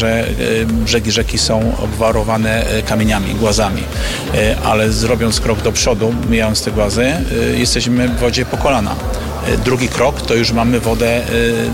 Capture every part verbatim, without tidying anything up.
że brzegi rzeki są obwarowane kamieniami, głazami, ale zrobiąc krok do przodu, mijając te głazy, jesteśmy w wodzie po kolana. Drugi krok to już mamy wodę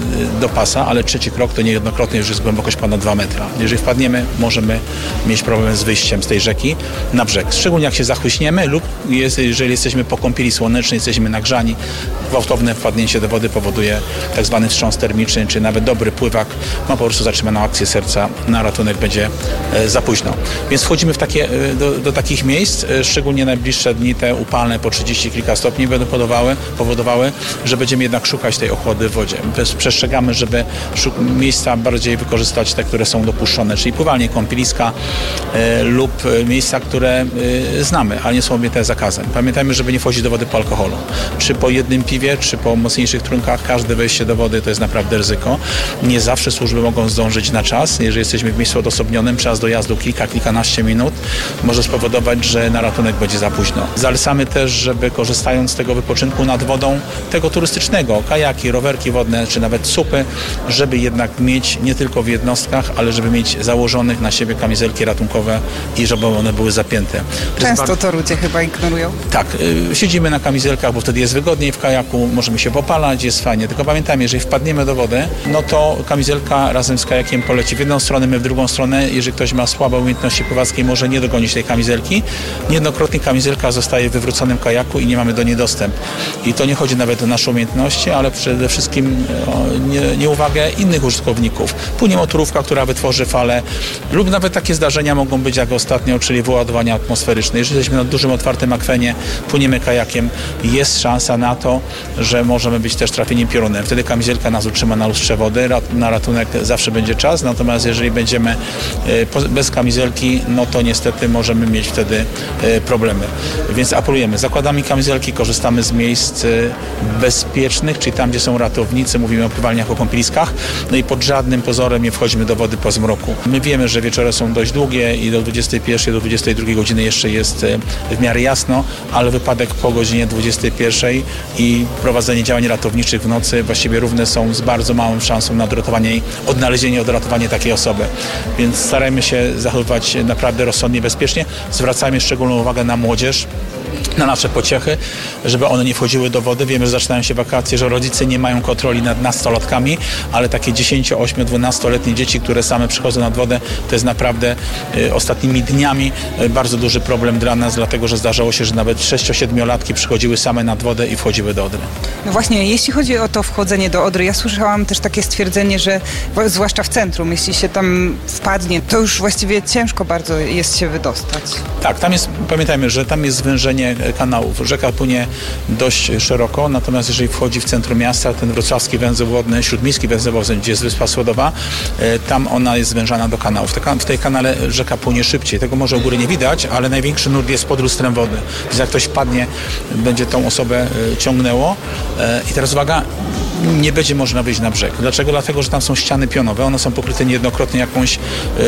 do pasa, ale trzeci krok to niejednokrotnie już jest głębokość ponad dwa metra. Jeżeli wpadniemy, możemy mieć problem z wyjściem z tej rzeki na brzeg. Szczególnie jak się zachłyśniemy lub jest, jeżeli jesteśmy po kąpieli słonecznej, jesteśmy nagrzani, gwałtowne wpadnięcie do wody powoduje tak zwany wstrząs termiczny, czy nawet dobry pływak ma po prostu zatrzymaną akcję serca, na ratunek będzie za późno. Więc wchodzimy w takie, do, do takich miejsc, szczególnie najbliższe dni, te upalne po trzydzieści kilka stopni będą powodowały, powodowały że będziemy jednak szukać tej ochłody w wodzie. Przestrzegamy, żeby miejsca bardziej wykorzystać te, które są dopuszczone, czyli pływalnie, kąpieliska e, lub miejsca, które e, znamy, ale nie są objęte zakazem. Pamiętajmy, żeby nie wchodzić do wody po alkoholu. Czy po jednym piwie, czy po mocniejszych trunkach, każde wejście do wody to jest naprawdę ryzyko. Nie zawsze służby mogą zdążyć na czas. Jeżeli jesteśmy w miejscu odosobnionym, czas dojazdu kilka, kilkanaście minut może spowodować, że na ratunek będzie za późno. Zalecamy też, żeby korzystając z tego wypoczynku nad wodą, tego turystycznego, kajaki, rowerki wodne, czy nawet supy, żeby jednak mieć nie tylko w jednostkach, ale żeby mieć założonych na siebie kamizelki ratunkowe i żeby one były zapięte. Często bardzo... to ludzie chyba ignorują. Tak, yy, siedzimy na kamizelkach, bo wtedy jest wygodniej w kajaku, możemy się popalać, jest fajnie, tylko pamiętajmy, jeżeli wpadniemy do wody, no to kamizelka razem z kajakiem poleci w jedną stronę, my w drugą stronę. Jeżeli ktoś ma słabe umiejętności pływackie, może nie dogonić tej kamizelki. Niejednokrotnie kamizelka zostaje w wywróconym kajaku i nie mamy do niej dostęp. I to nie chodzi nawet o nasze umiejętności, ale przede wszystkim o nie, nieuwagę innych użytkowników. Płynie motorówka, która wytworzy falę lub nawet takie zdarzenia mogą być jak ostatnio, czyli wyładowania atmosferyczne. Jeżeli jesteśmy na dużym, otwartym akwenie, płyniemy kajakiem, jest szansa na to, że możemy być też trafieni piorunem. Wtedy kamizelka nas utrzyma na lustrze wody, na ratunek zawsze będzie czas, natomiast jeżeli będziemy bez kamizelki, no to niestety możemy mieć wtedy problemy. Więc apelujemy, zakładamy kamizelki, korzystamy z miejsc bezpiecznych, czyli tam, gdzie są ratownicy, mówimy o pływalniach, o kąpieliskach, no i pod żadnym pozorem nie wchodzimy do wody po zmroku. My wiemy, że wieczory są dość długie i do dwudziestej pierwszej, do dwudziestej drugiej godziny jeszcze jest w miarę jasno, ale wypadek po godzinie dwudziestej pierwszej i prowadzenie działań ratowniczych w nocy właściwie równe są z bardzo małą szansą na odratowanie i odnalezienie, odratowanie takiej osoby. Więc starajmy się zachowywać naprawdę rozsądnie, bezpiecznie. Zwracajmy szczególną uwagę na młodzież, na nasze pociechy, żeby one nie wchodziły do wody. Wiemy, że zaczynają się wakacje, że rodzice nie mają kontroli nad nastolatkami, ale takie dziesięcio-, ośmiu-, dwunastoletnie dzieci, które same przychodzą nad wodę, to jest naprawdę y, ostatnimi dniami y, bardzo duży problem dla nas, dlatego że zdarzało się, że nawet sześcio-, siedmiolatki przychodziły same nad wodę i wchodziły do Odry. No właśnie, jeśli chodzi o to wchodzenie do Odry, ja słyszałam też takie stwierdzenie, że zwłaszcza w centrum, jeśli się tam wpadnie, to już właściwie ciężko bardzo jest się wydostać. Tak, tam jest, pamiętajmy, że tam jest zwężenie kanałów. Rzeka płynie dość szeroko, natomiast jeżeli wchodzi w centrum miasta, ten wrocławski węzeł wodny, śródmiejski węzeł wodny, gdzie jest Wyspa Słodowa, tam ona jest zwężana do kanałów. W tej kanale rzeka płynie szybciej. Tego może u góry nie widać, ale największy nurt jest pod lustrem wody. Więc jak ktoś wpadnie, będzie tą osobę ciągnęło. I teraz uwaga, nie będzie można wyjść na brzeg. Dlaczego? Dlatego, że tam są ściany pionowe. One są pokryte niejednokrotnie jakąś,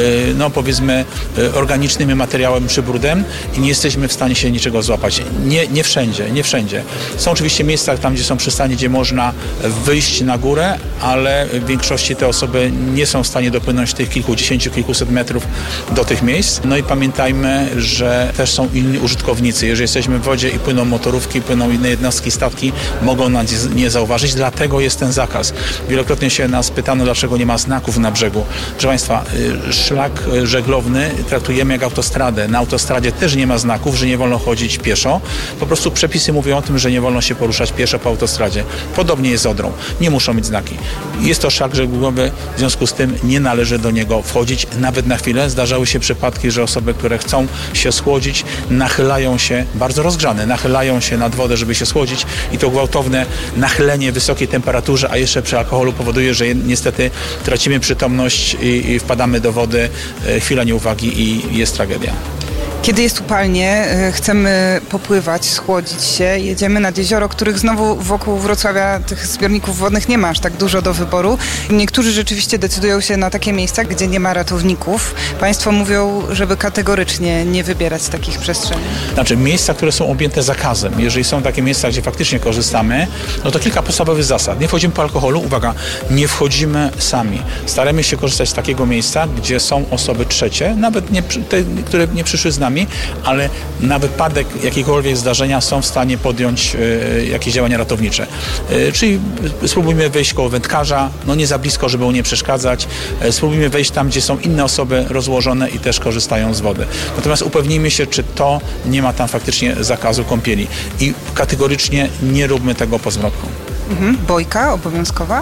no powiedzmy, organicznym materiałem czy brudem i nie jesteśmy w stanie się niczego złapać. Nie, nie wszędzie, nie wszędzie. Są oczywiście miejsca tam, gdzie są przystanie, gdzie można wyjść na górę, ale w większości te osoby nie są w stanie dopłynąć tych kilkudziesięciu, kilkuset metrów do tych miejsc. No i pamiętajmy, że też są inni użytkownicy. Jeżeli jesteśmy w wodzie i płyną motorówki, płyną inne jednostki, statki, mogą nas nie zauważyć, dlatego jest ten zakaz. Wielokrotnie się nas pytano, dlaczego nie ma znaków na brzegu. Proszę Państwa, szlak żeglowny traktujemy jak autostradę. Na autostradzie też nie ma znaków, że nie wolno chodzić pieszo. Po prostu przepisy mówią o tym, że nie wolno się poruszać pieszo po autostradzie. Podobnie jest z Odrą. Nie muszą mieć znaki. Jest to szlak żeglugowy, w związku z tym nie należy do niego wchodzić nawet na chwilę. Zdarzały się przypadki, że osoby, które chcą się schłodzić, nachylają się, bardzo rozgrzane, nachylają się nad wodę, żeby się schłodzić i to gwałtowne nachylenie wysokiej temperaturze, a jeszcze przy alkoholu powoduje, że niestety tracimy przytomność i, i wpadamy do wody, chwila nieuwagi i jest tragedia. Kiedy jest upalnie, chcemy popływać, schłodzić się, jedziemy nad jezioro, których znowu wokół Wrocławia tych zbiorników wodnych nie ma aż tak dużo do wyboru. Niektórzy rzeczywiście decydują się na takie miejsca, gdzie nie ma ratowników. Państwo mówią, żeby kategorycznie nie wybierać takich przestrzeni. Znaczy miejsca, które są objęte zakazem. Jeżeli są takie miejsca, gdzie faktycznie korzystamy, no to kilka podstawowych zasad. Nie wchodzimy po alkoholu, uwaga, nie wchodzimy sami. Staramy się korzystać z takiego miejsca, gdzie są osoby trzecie, nawet nie, te, które nie przyszły z nami, ale na wypadek jakiegokolwiek zdarzenia są w stanie podjąć y, jakieś działania ratownicze. Y, czyli spróbujmy wejść koło wędkarza, no nie za blisko, żeby mu nie przeszkadzać. Y, spróbujmy wejść tam, gdzie są inne osoby rozłożone i też korzystają z wody. Natomiast upewnijmy się, czy to nie ma tam faktycznie zakazu kąpieli. I kategorycznie nie róbmy tego po zmroku. Mhm. Bojka obowiązkowa?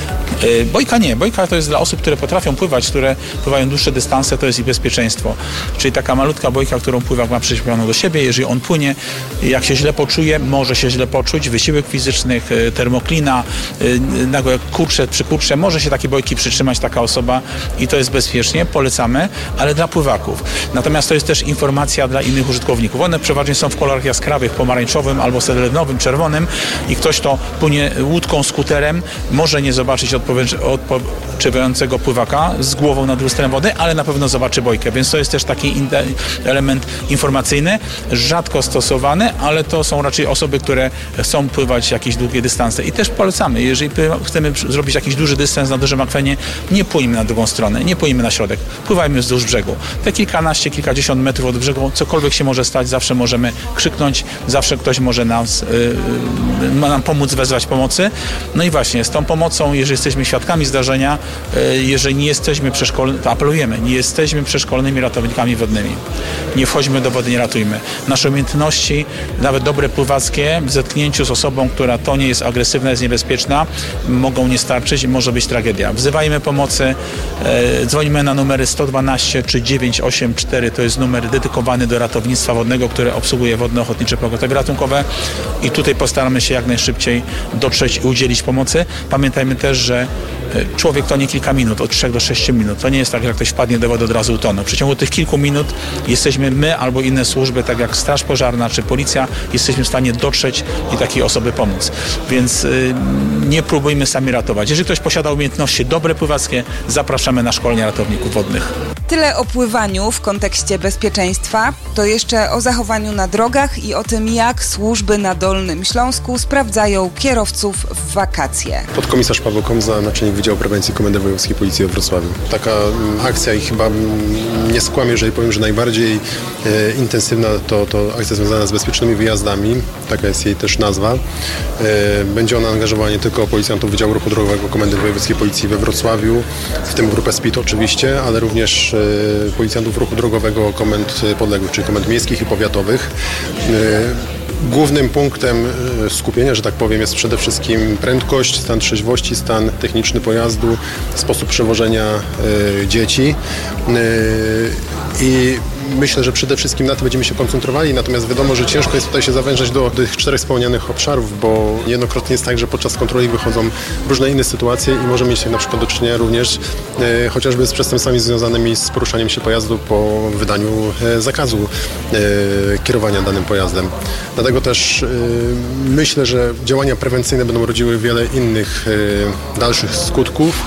Bojka nie. Bojka to jest dla osób, które potrafią pływać, które pływają dłuższe dystanse, to jest ich bezpieczeństwo. Czyli taka malutka bojka, którą pływak ma przyczepioną do siebie, jeżeli on płynie, jak się źle poczuje, może się źle poczuć, wysiłek fizycznych, termoklina, nagłe kurcze, przykurcze, może się takiej bojki przytrzymać taka osoba i to jest bezpiecznie, polecamy, ale dla pływaków. Natomiast to jest też informacja dla innych użytkowników. One przeważnie są w kolorach jaskrawych, pomarańczowym albo selenowym, czerwonym i ktoś, kto płynie łódką, skuterem, może nie zobaczyć odpoczywającego pływaka z głową nad lustrem wody, ale na pewno zobaczy bojkę, więc to jest też taki element informacyjny, rzadko stosowany, ale to są raczej osoby, które chcą pływać jakieś długie dystanse i też polecamy, jeżeli chcemy zrobić jakiś duży dystans na dużym akwenie, nie płyńmy na drugą stronę, nie płyńmy na środek, pływajmy wzdłuż brzegu. Te kilkanaście, kilkadziesiąt metrów od brzegu, cokolwiek się może stać, zawsze możemy krzyknąć, zawsze ktoś może nas, yy, nam pomóc, wezwać pomocy. No i właśnie z tą pomocą, jeżeli jesteśmy świadkami zdarzenia, jeżeli nie jesteśmy przeszkolonymi, to apelujemy, nie jesteśmy przeszkolonymi ratownikami wodnymi. Nie wchodźmy do wody, nie ratujmy. Nasze umiejętności, nawet dobre pływackie, w zetknięciu z osobą, która to nie jest agresywna, jest niebezpieczna, mogą nie starczyć i może być tragedia. Wzywajmy pomocy, e, dzwonimy na numery sto dwanaście czy dziewięćset osiemdziesiąt cztery, to jest numer dedykowany do ratownictwa wodnego, które obsługuje Wodno-Ochotnicze Pogotowie Ratunkowe i tutaj postaramy się jak najszybciej dotrzeć i udzielić pomocy. Pamiętajmy też, że człowiek to nie kilka minut, od trzech do sześciu minut. To nie jest tak, że ktoś wpadnie do wody, od razu utonie. W przeciągu tych kilku minut jesteśmy my albo inne służby, tak jak Straż Pożarna czy Policja, jesteśmy w stanie dotrzeć i takiej osoby pomóc. Więc y, nie próbujmy sami ratować. Jeżeli ktoś posiada umiejętności dobre pływackie, zapraszamy na szkolenia ratowników wodnych. Tyle o pływaniu w kontekście bezpieczeństwa, to jeszcze o zachowaniu na drogach i o tym, jak służby na Dolnym Śląsku sprawdzają kierowców w wakacje. Podkomisarz Paweł Komza, naczelnik Wydziału Prewencji Komendy Wojewódzkiej Policji we Wrocławiu. Taka m, akcja i chyba m, nie skłamię, jeżeli powiem, że najbardziej e, intensywna to, to akcja związana z bezpiecznymi wyjazdami. Taka jest jej też nazwa. E, będzie ona angażowała nie tylko policjantów Wydziału Ruchu Drogowego Komendy Wojewódzkiej Policji we Wrocławiu, w tym grupę S P I D oczywiście, ale również e, policjantów ruchu drogowego komend podległych, czyli komend miejskich i powiatowych. E, Głównym punktem skupienia, że tak powiem, jest przede wszystkim prędkość, stan trzeźwości, stan techniczny pojazdu, sposób przewożenia y, dzieci y, i myślę, że przede wszystkim na to będziemy się koncentrowali, natomiast wiadomo, że ciężko jest tutaj się zawężać do tych czterech wspomnianych obszarów, bo niejednokrotnie jest tak, że podczas kontroli wychodzą różne inne sytuacje i możemy mieć na przykład do czynienia również e, chociażby z przestępstwami związanymi z poruszaniem się pojazdu po wydaniu e, zakazu e, kierowania danym pojazdem. Dlatego też e, myślę, że działania prewencyjne będą rodziły wiele innych e, dalszych skutków.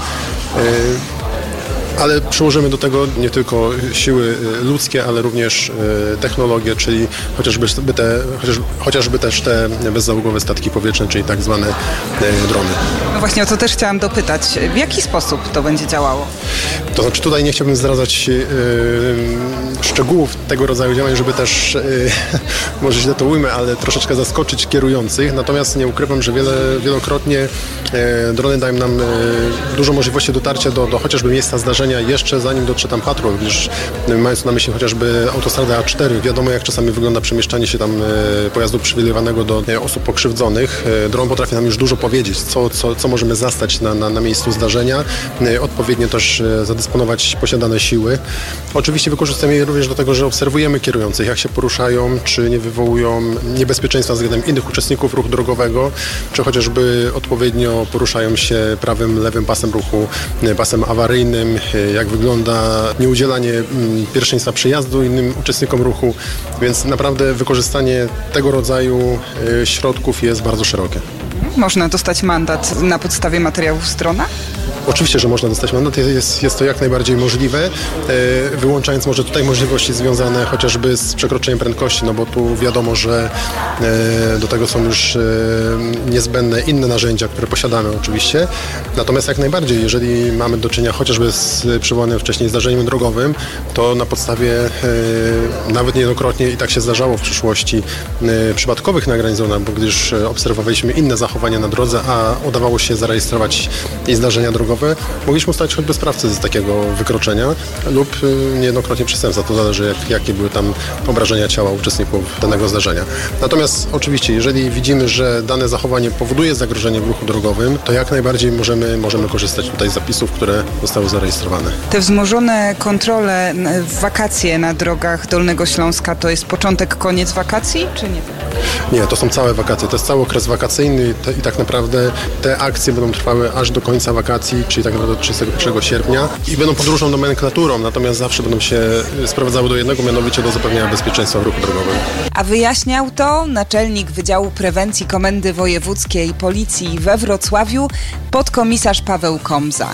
E, Ale przyłożymy do tego nie tylko siły ludzkie, ale również technologię, czyli chociażby te, chociaż, chociażby też te bezzałogowe statki powietrzne, czyli tak zwane drony. No właśnie o to też chciałam dopytać. W jaki sposób to będzie działało? To znaczy tutaj nie chciałbym zdradzać yy, szczegółów tego rodzaju działań, żeby też, yy, może źle to ujmę, ale troszeczkę zaskoczyć kierujących. Natomiast nie ukrywam, że wiele, wielokrotnie yy, drony dają nam yy, dużo możliwości dotarcia do, do chociażby miejsca zdarzenia jeszcze zanim dotrze tam patrol, gdyż yy, mając na myśli chociażby autostradę A cztery, wiadomo jak czasami wygląda przemieszczanie się tam yy, pojazdu przywilejowanego do yy, osób pokrzywdzonych. Yy, dron potrafi nam już dużo powiedzieć, co, co, co możemy zastać na, na, na miejscu zdarzenia, yy, odpowiednio też yy, zadysponować posiadane siły. Oczywiście wykorzystujemy je również do tego, że obserwujemy kierujących, jak się poruszają, czy nie wywołują niebezpieczeństwa względem innych uczestników ruchu drogowego, czy chociażby odpowiednio poruszają się prawym, lewym pasem ruchu, pasem awaryjnym jak wygląda nieudzielanie pierwszeństwa przejazdu innym uczestnikom ruchu, więc naprawdę wykorzystanie tego rodzaju środków jest bardzo szerokie. Można dostać mandat na podstawie materiałów strona? Oczywiście, że można dostać mandat, jest, jest to jak najbardziej możliwe, e, wyłączając może tutaj możliwości związane chociażby z przekroczeniem prędkości, no bo tu wiadomo, że e, do tego są już e, niezbędne inne narzędzia, które posiadamy oczywiście. Natomiast jak najbardziej, jeżeli mamy do czynienia chociażby z przywołanym wcześniej zdarzeniem drogowym, to na podstawie e, nawet niejednokrotnie i tak się zdarzało w przyszłości e, przypadkowych nagrań zona, bo gdyż obserwowaliśmy inne zachowania na drodze, a udawało się zarejestrować i zdarzenia drogowe, mogliśmy ustalić choćby sprawcę z takiego wykroczenia lub niejednokrotnie przestępstwa. To zależy, jak, jakie były tam obrażenia ciała uczestników danego zdarzenia. Natomiast oczywiście, jeżeli widzimy, że dane zachowanie powoduje zagrożenie w ruchu drogowym, to jak najbardziej możemy, możemy korzystać tutaj z zapisów, które zostały zarejestrowane. Te wzmożone kontrole w wakacje na drogach Dolnego Śląska to jest początek, koniec wakacji, czy nie? Nie, to są całe wakacje. To jest cały okres wakacyjny te, i tak naprawdę te akcje będą trwały aż do końca wakacji, czyli tak naprawdę do trzydziestego pierwszego sierpnia i będą podróżną nomenklaturą, natomiast zawsze będą się sprowadzały do jednego, mianowicie do zapewnienia bezpieczeństwa w ruchu drogowym. A wyjaśniał to naczelnik Wydziału Prewencji Komendy Wojewódzkiej Policji we Wrocławiu, podkomisarz Paweł Komza.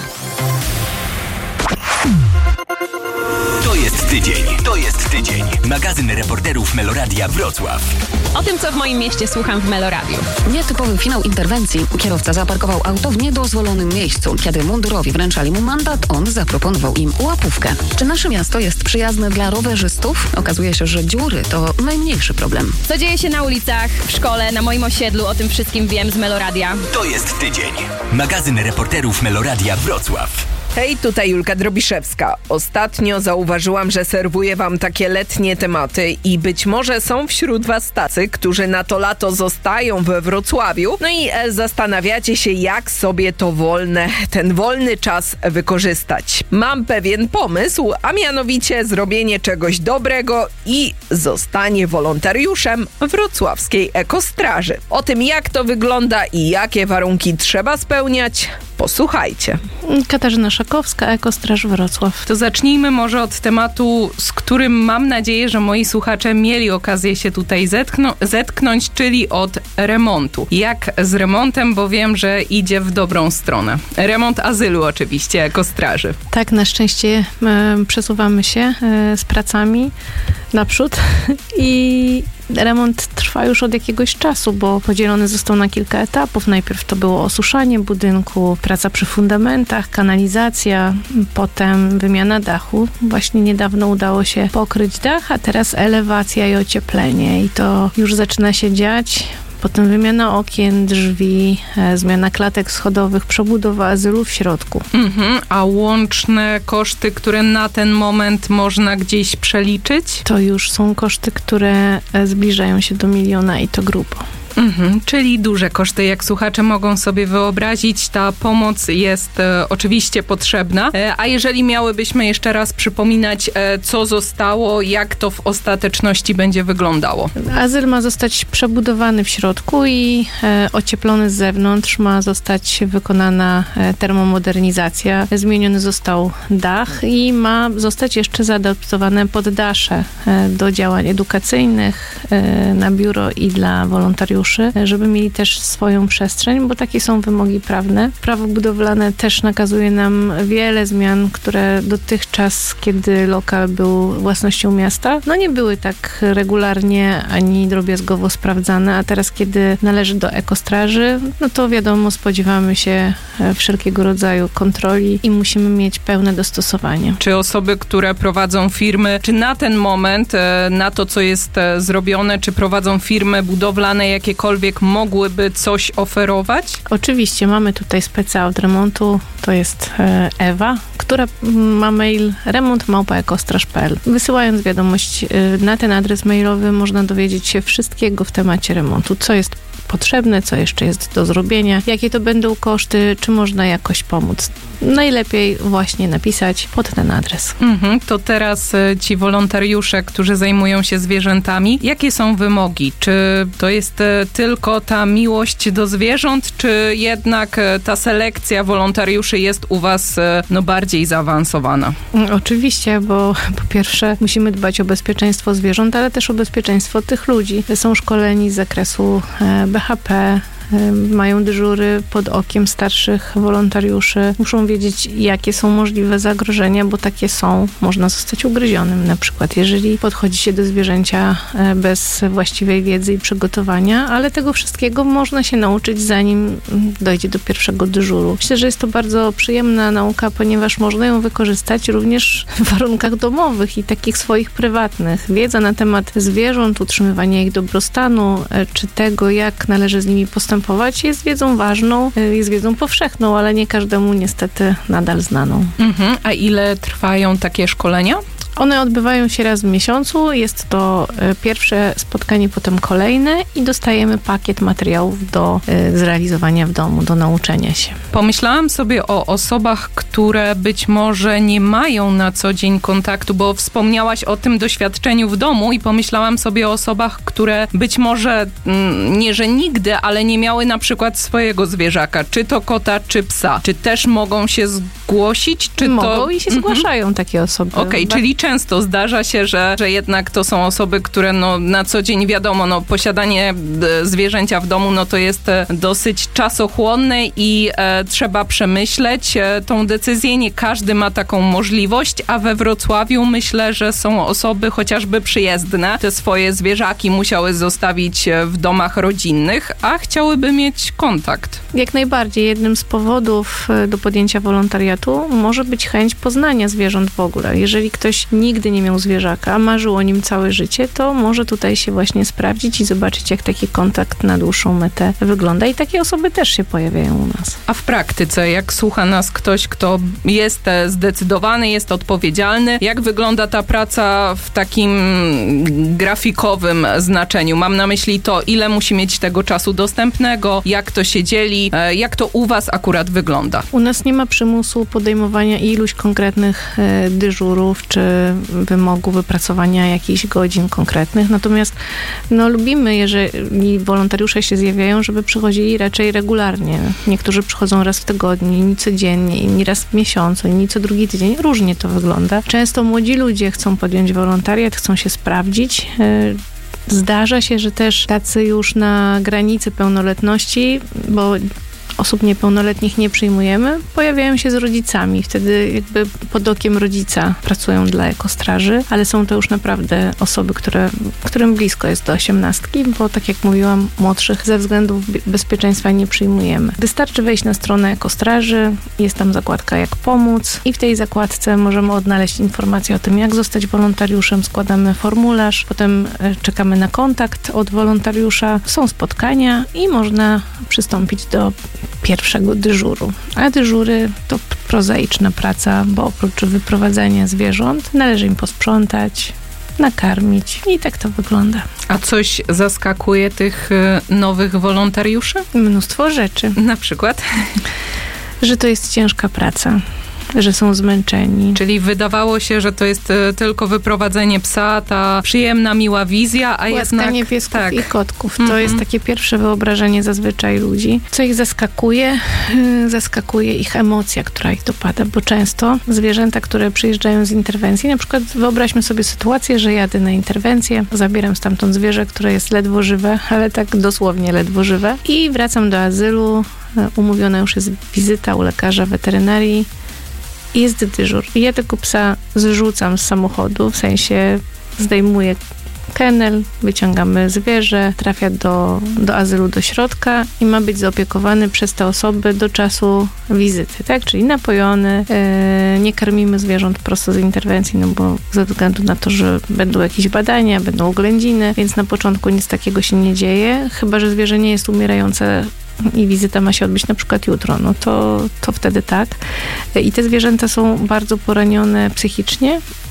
To jest tydzień, to jest tydzień. Magazyn reporterów Meloradia Wrocław. O tym, co w moim mieście słucham w Meloradiu. Nietypowy finał interwencji. Kierowca zaparkował auto w niedozwolonym miejscu. Kiedy mundurowi wręczali mu mandat, on zaproponował im łapówkę. Czy nasze miasto jest przyjazne dla rowerzystów? Okazuje się, że dziury to najmniejszy problem. Co dzieje się na ulicach, w szkole, na moim osiedlu, o tym wszystkim wiem z Meloradia. To jest tydzień. Magazyn reporterów Meloradia Wrocław. Hej, tutaj Julka Drobiszewska. Ostatnio zauważyłam, że serwuję wam takie letnie tematy i być może są wśród was tacy, którzy na to lato zostają we Wrocławiu. No i e, zastanawiacie się, jak sobie to wolne, ten wolny czas wykorzystać. Mam pewien pomysł, a mianowicie zrobienie czegoś dobrego i zostanie wolontariuszem wrocławskiej ekostraży. O tym, jak to wygląda i jakie warunki trzeba spełniać, posłuchajcie. Katarzyna Szakowska, Ekostraż Wrocław. To zacznijmy może od tematu, z którym mam nadzieję, że moi słuchacze mieli okazję się tutaj zetkną- zetknąć, czyli od remontu. Jak z remontem, bo wiem, że idzie w dobrą stronę. Remont azylu oczywiście, Ekostraży. Tak, na szczęście e, przesuwamy się e, z pracami naprzód i remont trwa już od jakiegoś czasu, bo podzielony został na kilka etapów. Najpierw to było osuszanie budynku, praca przy fundamentach, kanalizacja, potem wymiana dachu. Właśnie niedawno udało się pokryć dach, a teraz elewacja i ocieplenie i to już zaczyna się dziać. Potem wymiana okien, drzwi, e, zmiana klatek schodowych, przebudowa azylu w środku. Mhm, a łączne koszty, które na ten moment można gdzieś przeliczyć? To już są koszty, które e, zbliżają się do miliona i to grubo. Mhm, czyli duże koszty, jak słuchacze mogą sobie wyobrazić. Ta pomoc jest e, oczywiście potrzebna. E, a jeżeli miałybyśmy jeszcze raz przypominać, e, co zostało, jak to w ostateczności będzie wyglądało? Azyl ma zostać przebudowany w środku i e, ocieplony z zewnątrz. Ma zostać wykonana e, termomodernizacja. Zmieniony został dach i ma zostać jeszcze zaadaptowane poddasze e, do działań edukacyjnych e, na biuro i dla wolontariuszy, żeby mieli też swoją przestrzeń, bo takie są wymogi prawne. Prawo budowlane też nakazuje nam wiele zmian, które dotychczas, kiedy lokal był własnością miasta, no nie były tak regularnie ani drobiazgowo sprawdzane, a teraz, kiedy należy do Ekostraży, no to wiadomo, spodziewamy się wszelkiego rodzaju kontroli i musimy mieć pełne dostosowanie. Czy osoby, które prowadzą firmy, czy na ten moment, na to, co jest zrobione, czy prowadzą firmy budowlane, jakiekolwiek, mogłyby coś oferować? Oczywiście, mamy tutaj speca od remontu, to jest Ewa, która ma mail remont małpa ekostraż kropka p l. Wysyłając wiadomość na ten adres mailowy można dowiedzieć się wszystkiego w temacie remontu, co jest potrzebne, co jeszcze jest do zrobienia, jakie to będą koszty, czy można jakoś pomóc. najlepiej właśnie napisać pod ten adres. Mhm, to teraz e, ci wolontariusze, którzy zajmują się zwierzętami, jakie są wymogi? Czy to jest e, tylko ta miłość do zwierząt, czy jednak e, ta selekcja wolontariuszy jest u was e, no, bardziej zaawansowana? Oczywiście, bo po pierwsze musimy dbać o bezpieczeństwo zwierząt, ale też o bezpieczeństwo tych ludzi. Są szkoleni z zakresu B H P, mają dyżury pod okiem starszych wolontariuszy. Muszą wiedzieć, jakie są możliwe zagrożenia, bo takie są. Można zostać ugryzionym na przykład, jeżeli podchodzi się do zwierzęcia bez właściwej wiedzy i przygotowania, ale tego wszystkiego można się nauczyć, zanim dojdzie do pierwszego dyżuru. Myślę, że jest to bardzo przyjemna nauka, ponieważ można ją wykorzystać również w warunkach domowych i takich swoich prywatnych. Wiedza na temat zwierząt, utrzymywania ich dobrostanu, czy tego, jak należy z nimi postępować, jest wiedzą ważną, jest wiedzą powszechną, ale nie każdemu niestety nadal znaną. Mhm. A ile trwają takie szkolenia? One odbywają się raz w miesiącu. Jest to pierwsze spotkanie, potem kolejne i dostajemy pakiet materiałów do zrealizowania w domu, do nauczenia się. Pomyślałam sobie o osobach, które być może nie mają na co dzień kontaktu, bo wspomniałaś o tym doświadczeniu w domu i pomyślałam sobie o osobach, które być może nie, że nigdy, ale nie miały na przykład swojego zwierzaka, czy to kota, czy psa. Czy też mogą się zgłosić? Czy mogą to... i się mhm. zgłaszają takie osoby. Okej, okay, czyli często zdarza się, że, że jednak to są osoby, które no, na co dzień wiadomo, no, posiadanie zwierzęcia w domu no, to jest dosyć czasochłonne i e, trzeba przemyśleć e, tą decyzję. Nie każdy ma taką możliwość, a we Wrocławiu myślę, że są osoby chociażby przyjezdne. Te swoje zwierzaki musiały zostawić w domach rodzinnych, a chciałyby mieć kontakt. Jak najbardziej. Jednym z powodów do podjęcia wolontariatu może być chęć poznania zwierząt w ogóle. Jeżeli ktoś nigdy nie miał zwierzaka, marzył o nim całe życie, to może tutaj się właśnie sprawdzić i zobaczyć, jak taki kontakt na dłuższą metę wygląda. I takie osoby też się pojawiają u nas. A w praktyce, jak słucha nas ktoś, kto jest zdecydowany, jest odpowiedzialny, jak wygląda ta praca w takim grafikowym znaczeniu? Mam na myśli to, ile musi mieć tego czasu dostępnego, jak to się dzieli, jak to u was akurat wygląda? U nas nie ma przymusu podejmowania iluś konkretnych dyżurów, czy wymogu wypracowania jakichś godzin konkretnych. Natomiast no, lubimy, jeżeli wolontariusze się zjawiają, żeby przychodzili raczej regularnie. Niektórzy przychodzą raz w tygodniu, inni codziennie, inni raz w miesiącu, inni co drugi tydzień. Różnie to wygląda. Często młodzi ludzie chcą podjąć wolontariat, chcą się sprawdzić. Zdarza się, że też tacy już na granicy pełnoletności, bo osób niepełnoletnich nie przyjmujemy, pojawiają się z rodzicami. Wtedy jakby pod okiem rodzica pracują dla ekostraży, ale są to już naprawdę osoby, które, którym blisko jest do osiemnastki, bo tak jak mówiłam, młodszych ze względów bezpieczeństwa nie przyjmujemy. Wystarczy wejść na stronę ekostraży, jest tam zakładka jak pomóc i w tej zakładce możemy odnaleźć informacje o tym, jak zostać wolontariuszem, składamy formularz, potem czekamy na kontakt od wolontariusza, są spotkania i można przystąpić do pierwszego dyżuru. A dyżury to prozaiczna praca, bo oprócz wyprowadzania zwierząt należy im posprzątać, nakarmić i tak to wygląda. A coś zaskakuje tych nowych wolontariuszy? Mnóstwo rzeczy. Na przykład? Że to jest ciężka praca. Że są zmęczeni. Czyli wydawało się, że to jest tylko wyprowadzenie psa, ta przyjemna, miła wizja, a Głaskanie jednak... piesków tak. i kotków. To Mm-hmm. jest takie pierwsze wyobrażenie zazwyczaj ludzi. Co ich zaskakuje? Zaskakuje ich emocja, która ich dopada, bo często zwierzęta, które przyjeżdżają z interwencji, na przykład wyobraźmy sobie sytuację, że jadę na interwencję, zabieram stamtąd zwierzę, które jest ledwo żywe, ale tak dosłownie ledwo żywe i wracam do azylu, umówiona już jest wizyta u lekarza weterynarii, jest dyżur. I ja tego psa zrzucam z samochodu, w sensie zdejmuję kennel, wyciągamy zwierzę, trafia do, do azylu, do środka i ma być zaopiekowany przez te osoby do czasu wizyty, tak? Czyli napojony, yy, nie karmimy zwierząt prosto z interwencji, no bo ze względu na to, że będą jakieś badania, będą oględziny, więc na początku nic takiego się nie dzieje, chyba że zwierzę nie jest umierające i wizyta ma się odbyć na przykład jutro, no to, to wtedy tak. I te zwierzęta są bardzo poranione psychicznie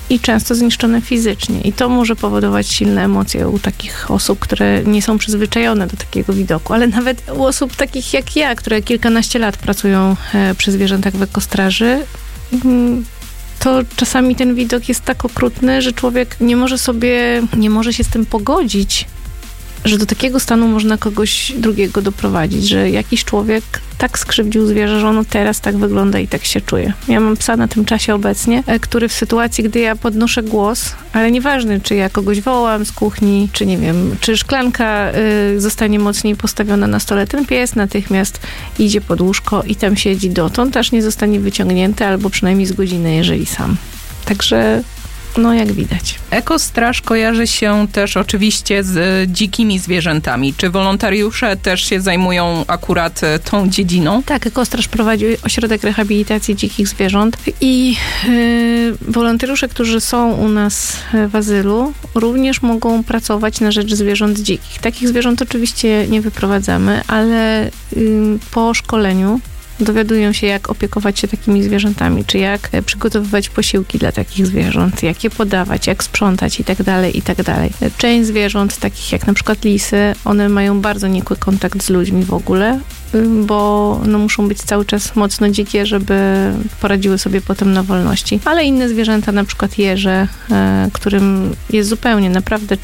i często zniszczone fizycznie. I to może powodować silne emocje u takich osób, które nie są przyzwyczajone do takiego widoku. Ale nawet u osób takich jak ja, które kilkanaście lat pracują e, przy zwierzętach w ekostraży, mm, to czasami ten widok jest tak okrutny, że człowiek nie może sobie, nie może się z tym pogodzić, że do takiego stanu można kogoś drugiego doprowadzić, że jakiś człowiek tak skrzywdził zwierzę, że ono teraz tak wygląda i tak się czuje. Ja mam psa na tym czasie obecnie, który w sytuacji, gdy ja podnoszę głos, ale nieważne, czy ja kogoś wołam z kuchni, czy nie wiem, czy szklanka y, zostanie mocniej postawiona na stole, ten pies natychmiast idzie pod łóżko i tam siedzi dotąd, aż nie zostanie wyciągnięty, albo przynajmniej z godziny, jeżeli sam. Także no jak widać. Ekostraż kojarzy się też oczywiście z dzikimi zwierzętami. Czy wolontariusze też się zajmują akurat tą dziedziną? Tak, Ekostraż prowadzi ośrodek rehabilitacji dzikich zwierząt i yy, wolontariusze, którzy są u nas w azylu, również mogą pracować na rzecz zwierząt dzikich. Takich zwierząt oczywiście nie wyprowadzamy, ale yy, po szkoleniu dowiadują się, jak opiekować się takimi zwierzętami, czy jak przygotowywać posiłki dla takich zwierząt, jak je podawać, jak sprzątać i tak dalej, i tak dalej. Część zwierząt, takich jak na przykład lisy, one mają bardzo nikły kontakt z ludźmi w ogóle, bo no, muszą być cały czas mocno dzikie, żeby poradziły sobie potem na wolności. Ale inne zwierzęta, na przykład jeże, e, którym jest zupełnie naprawdę